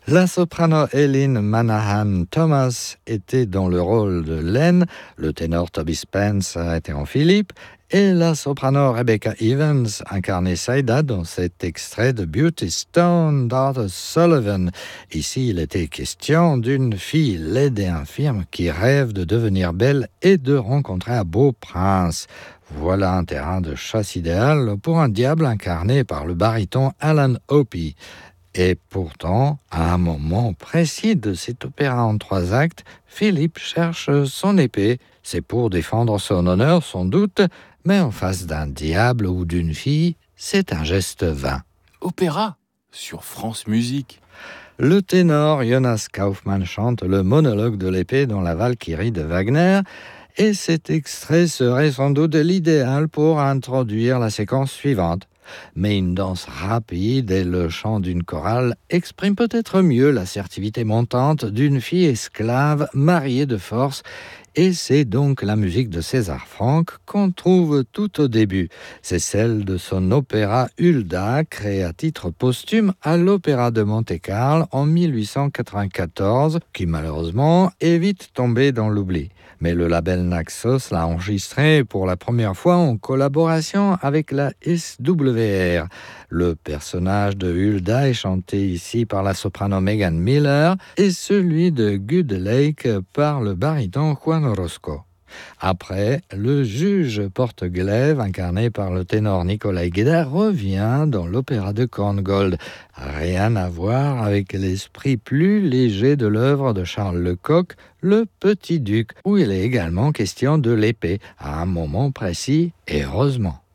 La soprano Eileen Manahan Thomas était dans le rôle de Len, le ténor Toby Spence était en Philippe, et la soprano Rebecca Evans incarnait Saïda dans cet extrait de Beauty Stone d'Arthur Sullivan. Ici, il était question d'une fille laide et infirme qui rêve de devenir belle et de rencontrer un beau prince. Voilà un terrain de chasse idéal pour un diable incarné par le baryton Alan Opie. Et pourtant, à un moment précis de cet opéra en 3 actes, Philippe cherche son épée. C'est pour défendre son honneur, sans doute, mais en face d'un diable ou d'une fille, c'est un geste vain. Opéra sur France Musique. Le ténor Jonas Kaufmann chante le monologue de l'épée dans la Valkyrie de Wagner, et cet extrait serait sans doute l'idéal pour introduire la séquence suivante. Mais une danse rapide et le chant d'une chorale expriment peut-être mieux l'assertivité montante d'une fille esclave mariée de force, et c'est donc la musique de César Franck qu'on trouve tout au début. C'est celle de son opéra Hulda, créé à titre posthume à l'Opéra de Monte-Carlo en 1894, qui malheureusement est vite tombé dans l'oubli. Mais le label Naxos l'a enregistré pour la première fois en collaboration avec la SWR. Le personnage de Hulda est chanté ici par la soprano Megan Miller et celui de Good Lake par le baryton Juan Orozco. Après, le juge porte-glaive, incarné par le ténor Nikolai Guéda, revient dans l'opéra de Korngold. Rien à voir avec l'esprit plus léger de l'œuvre de Charles Lecoq, Le Petit Duc, où il est également question de l'épée, à un moment précis, et heureusement.